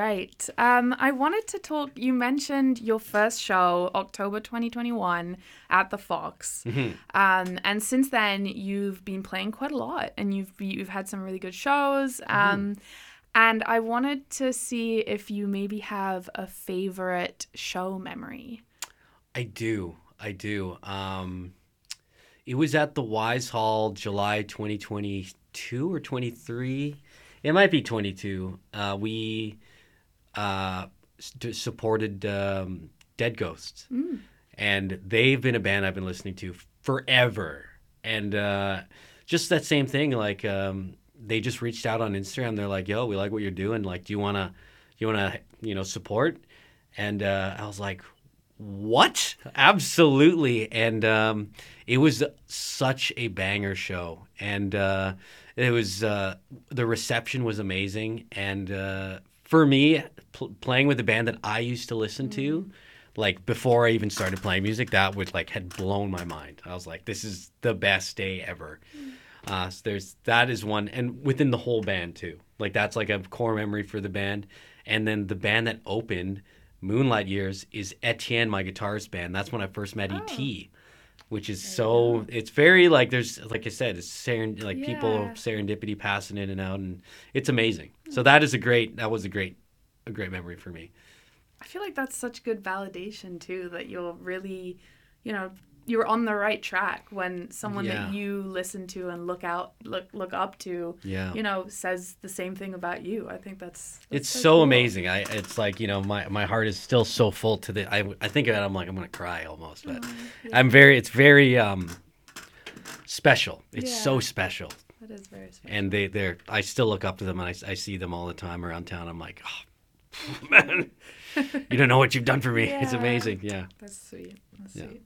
right. I wanted to talk. You mentioned your first show, October 2021, at the Fox. And since then, you've been playing quite a lot, and you've had some really good shows. And I wanted to see if you maybe have a favorite show memory. I do. It was at the Wise Hall, July 2022 or 23. It might be 22. We supported Dead Ghosts. And they've been a band I've been listening to forever. And just that same thing, like they just reached out on Instagram. They're like, yo, we like what you're doing. Like, do you want to support? And I was like, what? Absolutely. And it was such a banger show. And it was the reception was amazing. And for me, playing with a band that I used to listen to, like before I even started playing music, that would had blown my mind. I was like, this is the best day ever. So that is one, and within the whole band too. Like that's like a core memory for the band. And then the band that opened Moonlight Years is Etienne, my guitarist band. That's when I first met E.T., which is it's very like there's, like I said, it's people serendipity passing in and out, and it's amazing. So that was a great memory for me. I feel like that's such good validation too, that you're really, you're on the right track when someone that you listen to and look up to, says the same thing about you. I think that's it's so so cool. amazing. It's like, my heart is still so full I think of that, I'm like, I'm going to cry almost, but it's very special. It's so special. That is very special. And I still look up to them, and I see them all the time around town. I'm like, oh, man, you don't know what you've done for me. It's amazing. Yeah. That's sweet. Sweet.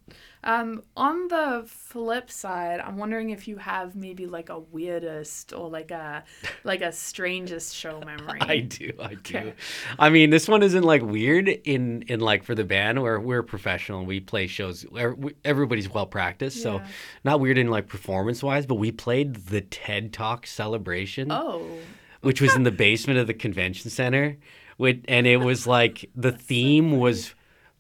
On the flip side, I'm wondering if you have maybe like a weirdest or like a strangest show memory. I do. Okay. I mean, this one isn't like weird in like for the band, where we're professional and we play shows. Everybody's well practiced, so not weird in like performance wise. But we played the TED Talk celebration, which was in the basement of the convention center. And it was like the theme was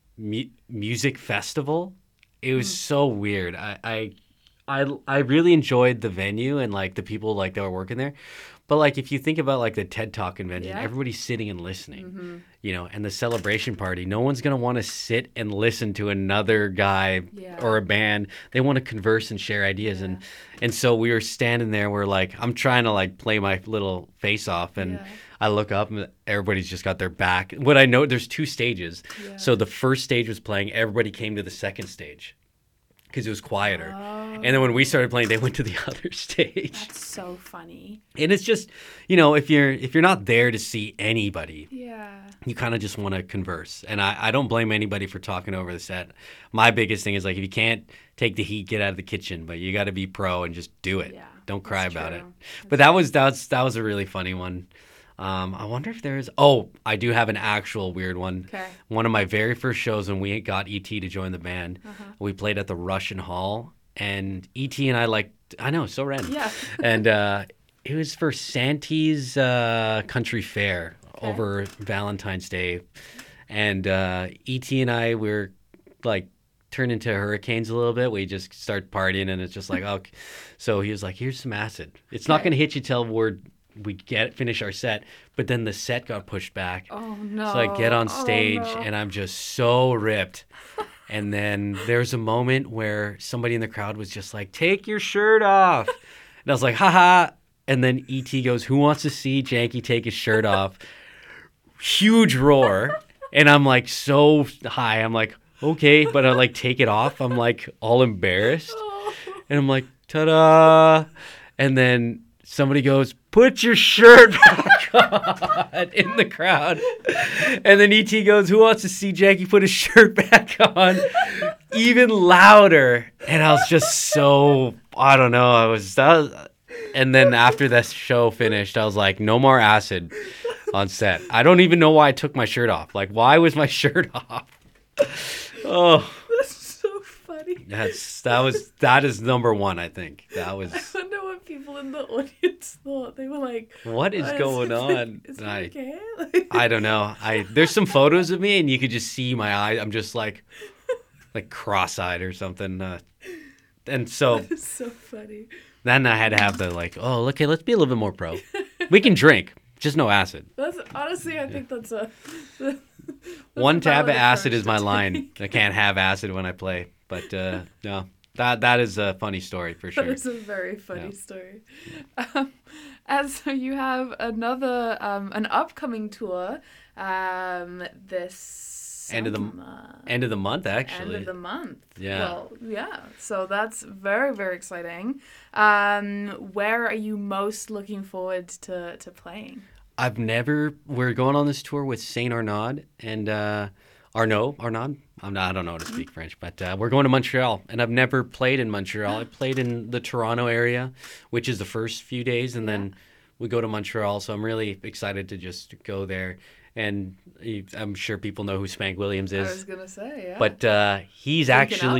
music festival. It was so weird. I really enjoyed the venue and like the people like that were working there. But like if you think about like the TED Talk convention, everybody's sitting and listening, and the celebration party, no one's going to want to sit and listen to another guy or a band. They want to converse and share ideas. And so we were standing there, we're like, I'm trying to like play my little face off, and I look up and everybody's just got their back. What I know, there's two stages. So the first stage was playing, everybody came to the second stage because it was quieter. And then when we started playing, they went to the other stage. That's so funny. And it's just, if you're not there to see anybody, you kind of just want to converse. And I don't blame anybody for talking over the set. My biggest thing is like, if you can't take the heat, get out of the kitchen, but you got to be pro and just do it. Don't cry about it. But that was a really funny one. I wonder if there's... Oh, I do have an actual weird one. Okay. One of my very first shows when we got E.T. to join the band, we played at the Russian Hall, and E.T. and I know, so random. Yeah. And it was for Santee's Country Fair over Valentine's Day. And E.T. and I were like turned into hurricanes a little bit. We just start partying, and it's just like, okay. So he was like, here's some acid. It's not going to hit you till we finish our set, but then the set got pushed back. Oh no. So I get on stage and I'm just so ripped. And then there's a moment where somebody in the crowd was just like, take your shirt off. And I was like, haha. And then E.T. goes, who wants to see Janky take his shirt off? Huge roar. And I'm like so high. I'm like, okay, but I like take it off. I'm like all embarrassed. And I'm like, ta-da. And then somebody goes, put your shirt back on in the crowd. And then E.T. goes, who wants to see Jackie put his shirt back on? Even louder. And I was just so, I don't know. And then after that show finished, I was like, no more acid on set. I don't even know why I took my shirt off. Like, why was my shirt off? Oh. That's so funny. That is number one, I think. That was... I wonder what people in the audience thought. They were like, what is going on? Is it okay? I don't know. There's some photos of me, and you could just see my eyes. I'm just like cross-eyed or something. And so That is so funny. then I had to have the like, oh, okay, let's be a little bit more pro. We can drink, just no acid. That's honestly, I think that's a that's One a tab of valid acid approach is my to line. take. I can't have acid when I play. But no, that is a funny story for sure. That is a very funny Yeah. story. And so you have another an upcoming tour this End of the summer. End of the month, actually. End of the month. Yeah. Well, yeah. So that's very, very exciting. Where are you most looking forward to playing? We're going on this tour with Saint Arnaud and Arnaud. I don't know how to speak French, but we're going to Montreal, and I've never played in Montreal. I played in the Toronto area, which is the first few days, and then we go to Montreal. So I'm really excited to just go there. And I'm sure people know who Spank Williams I is. was gonna say, yeah. But he's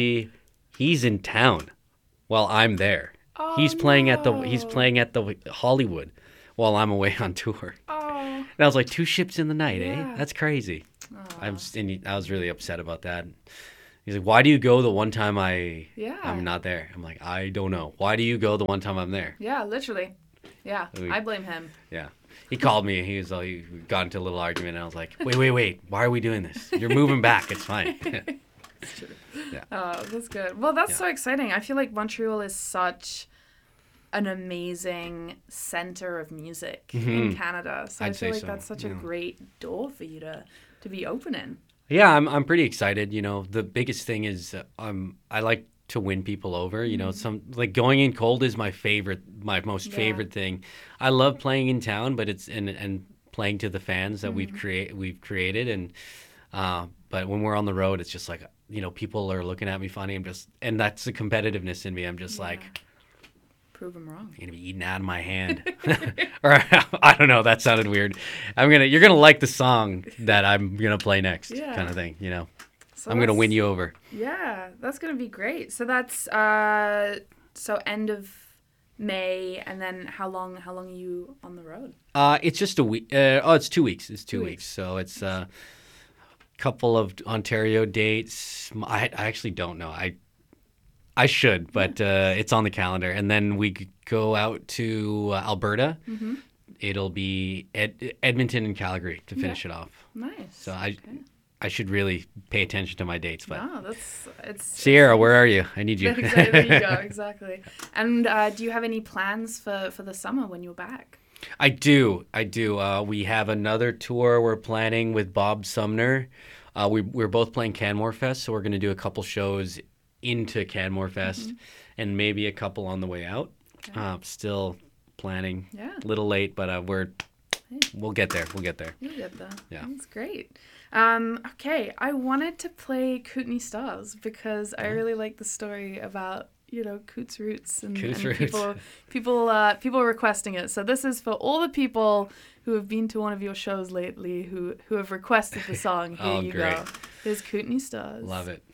in town while I'm there. Oh, he's playing at the Hollywood while I'm away on tour. Oh. And I was like, 2 ships in the night, Yeah. eh? That's crazy. Aw. I was really upset about that. He's like, why do you go the one time Yeah. I'm not there? I'm like, I don't know. Why do you go the one time I'm there? Yeah, literally. Yeah, I blame him. Yeah. He called me. He got into a little argument, and I was like, wait. Why are we doing this? You're moving back. It's fine. It's true. Yeah. Oh, that's good. Well, that's so exciting. I feel like Montreal is such an amazing center of music in Canada. So I I'd feel say like so, that's such a yeah. great door for you to be opening. Yeah, I'm pretty excited. You know, the biggest thing is I like to win people over. You know, some like going in cold is my most favorite thing. I love playing in town, but it's and playing to the fans that we've created, and but when we're on the road, it's just like, you know, people are looking at me funny. And that's the competitiveness in me. I'm just like, prove them wrong. you're gonna be eating out of my hand, or I don't know. That sounded weird. You're gonna like the song that I'm gonna play next, kind of thing. You know, So I'm gonna win you over. Yeah, that's gonna be great. So that's so end of May, and then how long are you on the road? It's just a week. It's 2 weeks. It's 2 2 weeks. So it's a couple of Ontario dates. I actually don't know. I should, but it's on the calendar. And then we go out to Alberta. Mm-hmm. It'll be Edmonton and Calgary to finish it off. Nice. So I should really pay attention to my dates. But No, it's Sierra, where are you? I need you. Exactly, there you go, exactly. And do you have any plans for the summer when you're back? I do. We have another tour we're planning with Bob Sumner. We're both playing Canmore Fest, so we're going to do a couple shows into Canmore Fest and maybe a couple on the way out. Okay. Still planning. Yeah. A little late, but we'll get there. We'll get there. You'll get there. Yeah. That's great. Okay, I wanted to play Kootenai Stars because I really like the story about, you know, Coots Roots and people requesting it. So this is for all the people who have been to one of your shows lately who have requested the song. Here you great. go. Here's Kootenai Stars. Love it.